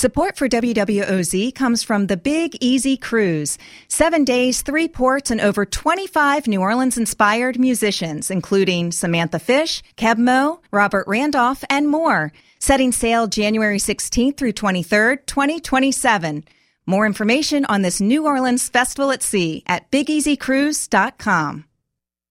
Support for WWOZ comes from the Big Easy Cruise. 7 days, 3 ports, and over 25 New Orleans-inspired musicians, including Samantha Fish, Keb Mo, Robert Randolph, and more. Setting sail January 16th through 23rd, 2027. More information on this New Orleans Festival at Sea at BigEasyCruise.com.